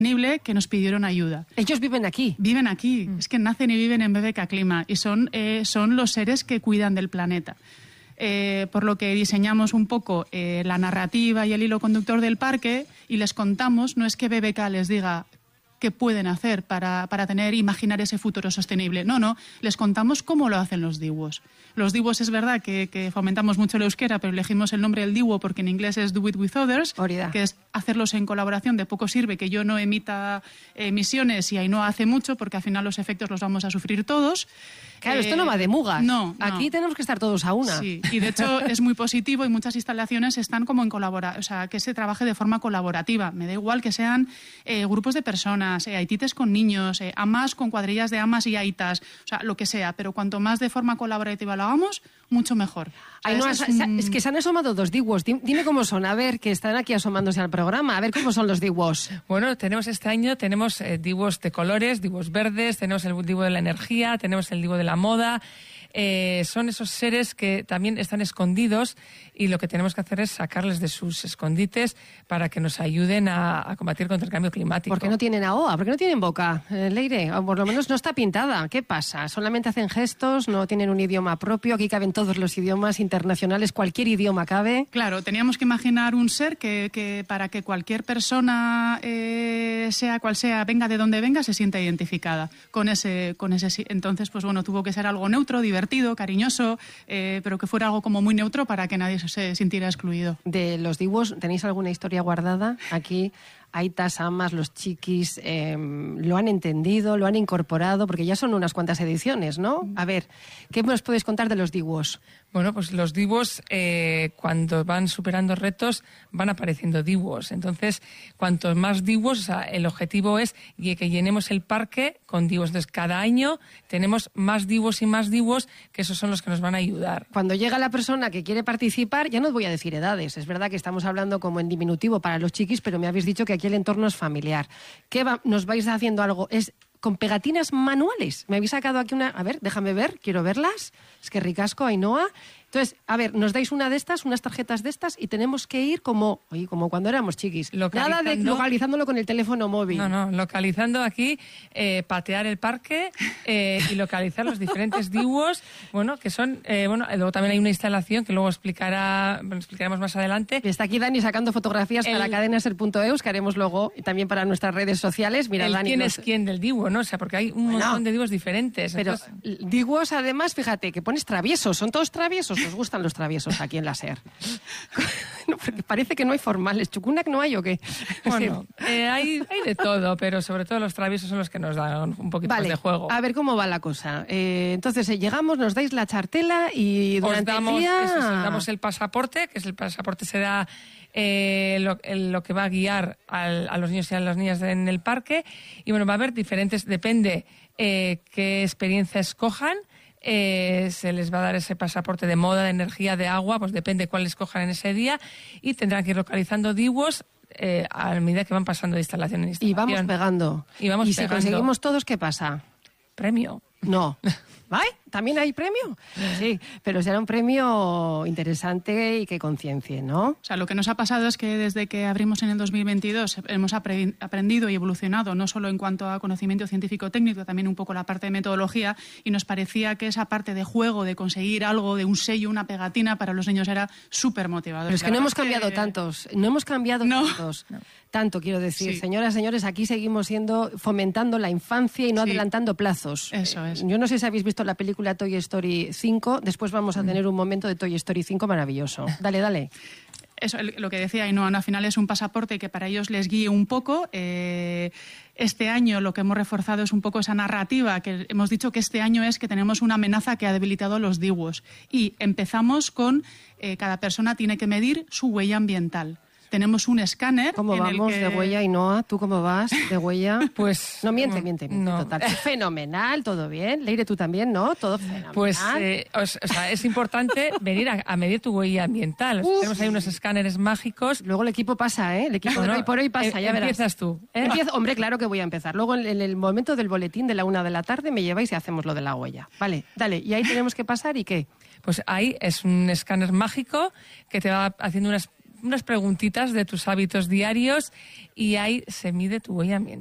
que nos pidieron ayuda. Ellos viven aquí. Viven aquí. Es que nacen y viven en BBK Clima y son los seres que cuidan del planeta. Por lo que diseñamos un poco la narrativa y el hilo conductor del parque y les contamos, no es que BBK les diga qué pueden hacer para imaginar ese futuro sostenible. No, les contamos cómo lo hacen los diwos. Los diwos es verdad que fomentamos mucho el euskera, pero elegimos el nombre del diwo porque en inglés es do it with others, que es hacerlos en colaboración. De poco sirve que yo no emita emisiones y Ainhoa hace mucho, porque al final los efectos los vamos a sufrir todos. Claro, esto no va de mugas. No. Aquí tenemos que estar todos a una. Sí, y de hecho es muy positivo y muchas instalaciones están como en o sea, que se trabaje de forma colaborativa. Me da igual que sean grupos de personas, aitites con niños, amas con cuadrillas de amas y aitas, o sea, lo que sea, pero cuanto más de forma colaborativa lo hagamos, mucho mejor. Ay, no, es que se han asomado dos diwos. Dime cómo son, a ver, que están aquí asomándose al programa, a ver cómo son los diwos. Bueno, este año tenemos diwos de colores, diwos verdes, tenemos el diwo de la energía, tenemos el diwo de la moda. Son esos seres que también están escondidos y lo que tenemos que hacer es sacarles de sus escondites para que nos ayuden a combatir contra el cambio climático. ¿Por qué no tienen AOA? ¿Por qué no tienen boca, Leire? O por lo menos no está pintada. ¿Qué pasa? ¿Solamente hacen gestos? ¿No tienen un idioma propio? Aquí caben todos los idiomas internacionales, cualquier idioma cabe. Claro, teníamos que imaginar un ser que para que cualquier persona, sea cual sea, venga de donde venga, se sienta identificada con ese. Entonces, pues bueno, tuvo que ser algo neutro, divertido, cariñoso, pero que fuera algo como muy neutro para que nadie se sintiera excluido. De los diwos, ¿tenéis alguna historia guardada? Aquí, aitas, amas, los chiquis, lo han entendido, lo han incorporado, porque ya son unas cuantas ediciones, ¿no? A ver, ¿qué nos podéis contar de los diwos? Bueno, pues los diwos, cuando van superando retos, van apareciendo diwos. Entonces, cuantos más diwos, o sea, el objetivo es que llenemos el parque con diwos. Entonces, cada año tenemos más diwos y más diwos, que esos son los que nos van a ayudar. Cuando llega la persona que quiere participar, ya no os voy a decir edades. Es verdad que estamos hablando como en diminutivo para los chiquis, pero me habéis dicho que aquí el entorno es familiar. ¿Nos vais haciendo algo? Es con pegatinas manuales. Me habéis sacado aquí una... A ver, déjame ver, quiero verlas. Es que ricasco, Ainhoa. Entonces, a ver, nos dais una de estas, unas tarjetas de estas, y tenemos que ir como cuando éramos chiquis. Nada de localizándolo con el teléfono móvil. No, localizando aquí, patear el parque y localizar los diferentes diwos, bueno, que son, luego también hay una instalación que luego explicaremos más adelante. Está aquí Dani sacando fotografías para cadenaser.eus, que haremos luego y también para nuestras redes sociales. Mira, Dani, quién es quién del diwo, ¿no? O sea, porque hay un montón de diwos diferentes. Pero diwos, además, fíjate, que pones traviesos, son todos traviesos. Nos gustan los traviesos aquí en la SER. No, porque parece que no hay formales. ¿Chucunac no hay o qué? Bueno, hay de todo, pero sobre todo los traviesos son los que nos dan un poquito más de juego. A ver cómo va la cosa. Entonces, llegamos, nos dais la chartela y durante el día... Os damos el pasaporte, que es el pasaporte será lo que va a guiar a los niños y a las niñas en el parque. Y bueno, va a haber diferentes, depende qué experiencia escojan. Se les va a dar ese pasaporte de moda, de energía, de agua, pues depende cuál escojan en ese día, y tendrán que ir localizando diwos a medida que van pasando de instalación en instalación. Y vamos pegando. Y si conseguimos todos, ¿qué pasa? Premio. No. ¿Ay? ¿También hay premio? Sí, pero será un premio interesante y que conciencie, ¿no? O sea, lo que nos ha pasado es que desde que abrimos en el 2022 hemos aprendido y evolucionado, no solo en cuanto a conocimiento científico-técnico, también un poco la parte de metodología, y nos parecía que esa parte de juego, de conseguir algo, de un sello, una pegatina, para los niños era súper motivador. Pero es que no hemos cambiado tantos, tantos. No. Tanto, quiero decir. Sí. Señoras, señores, aquí seguimos fomentando la infancia y no adelantando plazos. Eso es. Yo no sé si habéis visto la película Toy Story 5, después vamos a tener un momento de Toy Story 5 maravilloso. Dale. Eso, lo que decía Ainhoa, al final es un pasaporte que para ellos les guíe un poco. Este año lo que hemos reforzado es un poco esa narrativa, que hemos dicho que este año es que tenemos una amenaza que ha debilitado los diwos. Y empezamos con cada persona tiene que medir su huella ambiental. Tenemos un escáner. ¿Cómo vamos de huella, Ainhoa? ¿Tú cómo vas de huella? Pues... No, miente, total. Fenomenal, todo bien. Leire, tú también, ¿no? Todo fenomenal. Pues, es importante venir a medir tu huella ambiental. Tenemos ahí unos escáneres mágicos. Luego el equipo pasa, ¿eh? El equipo de hoy por hoy pasa, ya verás. Empiezas tú. Hombre, claro que voy a empezar. Luego en el momento del boletín de la 1 de la tarde me lleváis y hacemos lo de la huella. Vale, dale. ¿Y ahí tenemos que pasar y qué? Pues ahí es un escáner mágico que te va haciendo unas unas preguntitas de tus hábitos diarios y ahí se mide tu huella ambiental.